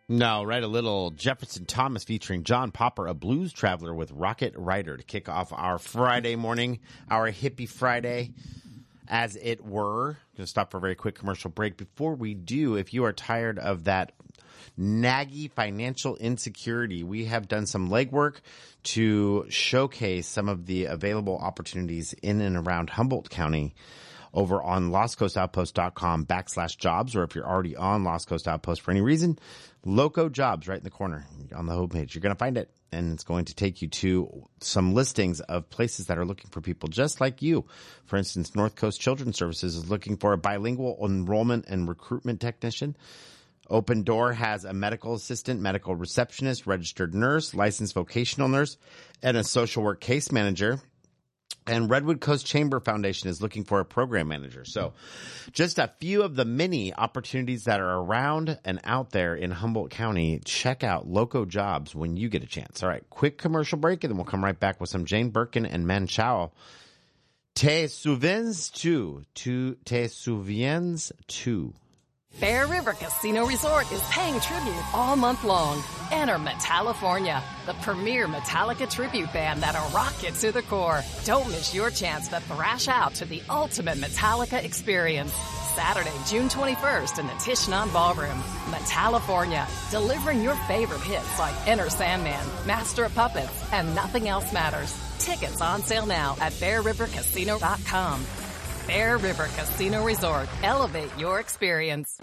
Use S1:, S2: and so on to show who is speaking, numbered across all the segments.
S1: No, right, a little Jefferson Thomas featuring John Popper, a blues traveler with Rocket Rider to kick off our Friday morning, our hippie Friday, as it were. I'm going to stop for a very quick commercial break. Before we do, if you are tired of that naggy financial insecurity, we have done some legwork to showcase some of the available opportunities in and around Humboldt County over on lostcoastoutpost.com/jobs, or if you're already on Lost Coast Outpost for any reason, Loco Jobs right in the corner on the homepage. You're going to find it, and it's going to take you to some listings of places that are looking for people just like you. For instance, North Coast Children's Services is looking for a bilingual enrollment and recruitment technician. Open Door has a medical assistant, medical receptionist, registered nurse, licensed vocational nurse, and a social work case manager. And Redwood Coast Chamber Foundation is looking for a program manager. So just a few of the many opportunities that are around and out there in Humboldt County. Check out Loco Jobs when you get a chance. All right, quick commercial break, and then we'll come right back with some Jane Birkin and Man Chao. Te souviens-tu? Te souviens-tu?
S2: Bear River Casino Resort is paying tribute all month long. Enter Metallifornia, the premier Metallica tribute band that'll rock it to the core. Don't miss your chance to thrash out to the ultimate Metallica experience. Saturday, June 21st in the Tishnan Ballroom. Metallifornia, delivering your favorite hits like Enter Sandman, Master of Puppets, and Nothing Else Matters. Tickets on sale now at BearRiverCasino.com. Bear River Casino Resort. Elevate your experience.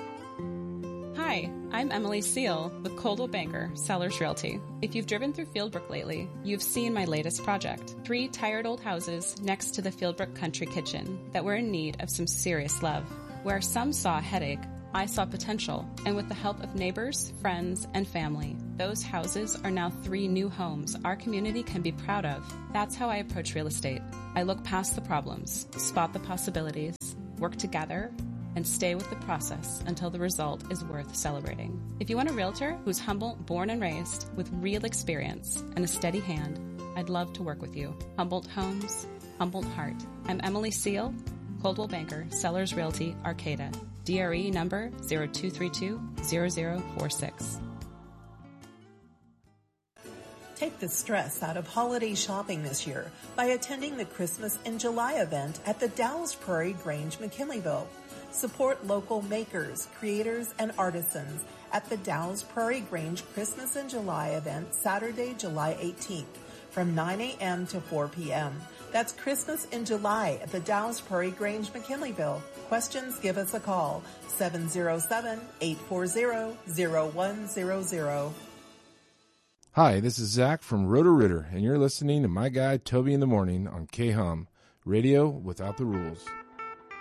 S3: Hi, I'm Emily Seal with Coldwell Banker, Sellers Realty. If you've driven through Fieldbrook lately, you've seen my latest project. 3 tired old houses next to the Fieldbrook Country Kitchen that were in need of some serious love. Where some saw a headache, I saw potential, and with the help of neighbors, friends, and family, those houses are now 3 new homes our community can be proud of. That's how I approach real estate. I look past the problems, spot the possibilities, work together, and stay with the process until the result is worth celebrating. If you want a realtor who's Humboldt born and raised with real experience and a steady hand, I'd love to work with you. Humboldt Homes, Humboldt Heart. I'm Emily Seal, Coldwell Banker, Sellers Realty, Arcata. DRE number 0232-0046.
S4: Take the stress out of holiday shopping this year by attending the Christmas in July event at the Dallas Prairie Grange, McKinleyville. Support local makers, creators, and artisans at the Dallas Prairie Grange Christmas in July event Saturday, July 18th from 9 a.m. to 4 p.m. That's Christmas in July at the Dallas Prairie Grange, McKinleyville. Questions, give us a call, 707-840-0100.
S5: Hi, this is Zach from Roto-Rooter, and you're listening to my guy Toby in the Morning on K-Hum, radio without the rules.